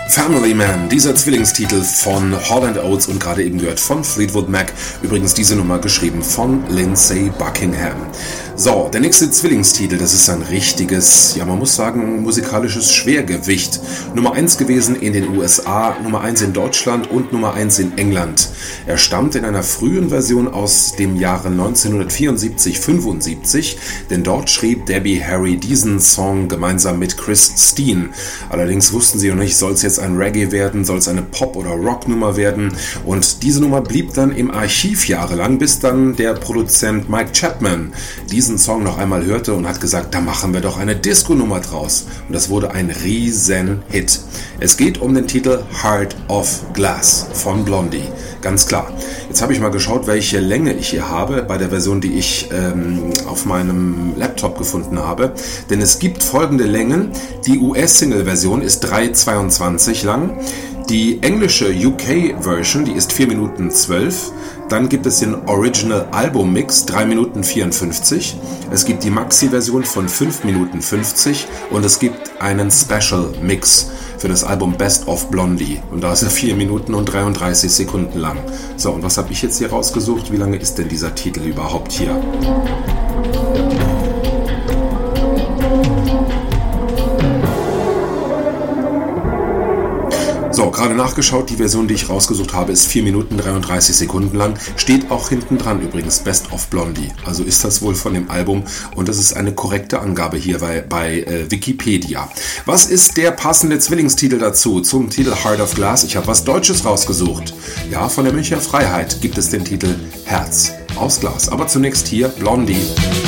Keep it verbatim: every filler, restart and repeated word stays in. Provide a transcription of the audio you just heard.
Family Man, dieser Zwillingstitel von Hall and Oates und gerade eben gehört von Fleetwood Mac. Übrigens diese Nummer geschrieben von Lindsey Buckingham. So, der nächste Zwillingstitel, das ist ein richtiges, ja man muss sagen, musikalisches Schwergewicht. Nummer eins gewesen in den U S A, Nummer eins in Deutschland und Nummer eins in England. Er stammt in einer frühen Version aus dem Jahre neunzehnhundertvierundsiebzig fünfundsiebzig, denn dort schrieb Debbie Harry diesen Song gemeinsam mit Chris Steen. Allerdings wussten sie noch nicht, soll es jetzt ein Reggae werden, soll es eine Pop- oder Rocknummer werden, und diese Nummer blieb dann im Archiv jahrelang, bis dann der Produzent Mike Chapman diesen Song noch einmal hörte und hat gesagt, da machen wir doch eine Disco-Nummer draus. Und das wurde ein riesen Hit. Es geht um den Titel Heart of Glass von Blondie. Ganz klar. Jetzt habe ich mal geschaut, welche Länge ich hier habe bei der Version, die ich ähm, auf meinem Laptop gefunden habe. Denn es gibt folgende Längen. Die U S-Single-Version ist drei zweiundzwanzig lang. Die englische U K-Version, die ist vier Minuten zwölf. Dann gibt es den Original Album Mix, drei Minuten vierundfünfzig. Es gibt die Maxi-Version von fünf Minuten fünfzig und es gibt einen Special Mix für das Album Best of Blondie. Und da ist er vier Minuten und dreiunddreißig Sekunden lang. So, und was habe ich jetzt hier rausgesucht? Wie lange ist denn dieser Titel überhaupt hier? So, gerade nachgeschaut, die Version, die ich rausgesucht habe, ist vier Minuten dreiunddreißig Sekunden lang. Steht auch hinten dran übrigens, Best of Blondie. Also ist das wohl von dem Album und das ist eine korrekte Angabe hier bei, bei äh, Wikipedia. Was ist der passende Zwillingstitel dazu, zum Titel Heart of Glass? Ich habe was Deutsches rausgesucht. Ja, von der Münchner Freiheit gibt es den Titel Herz aus Glas. Aber zunächst hier Blondie.